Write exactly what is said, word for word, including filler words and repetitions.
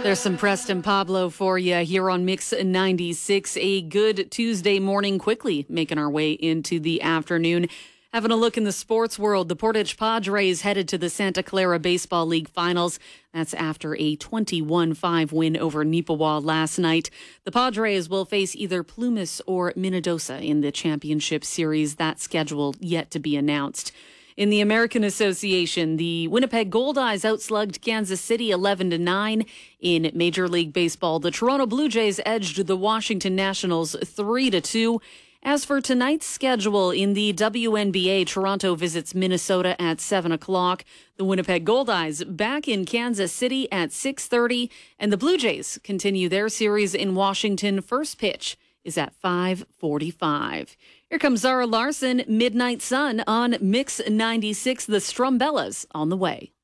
There's some Preston Pablo for you here on Mix ninety-six. A good Tuesday morning, quickly making our way into the afternoon. Having a look in the sports world, the Portage Padres headed to the Santa Clara Baseball League Finals. That's after a twenty-one five win over Neepawa last night. The Padres will face either Plumas or Minnedosa in the championship series. That schedule yet to be announced. In the American Association, the Winnipeg Goldeyes outslugged Kansas City eleven to nine. In Major League Baseball, the Toronto Blue Jays edged the Washington Nationals three to two. As for tonight's schedule in the W N B A, Toronto visits Minnesota at seven o'clock. The Winnipeg Goldeyes back in Kansas City at six thirty. And the Blue Jays continue their series in Washington. First pitch is at five forty-five. Here comes Zara Larson, Midnight Sun on Mix ninety-six. The Strumbellas on the way.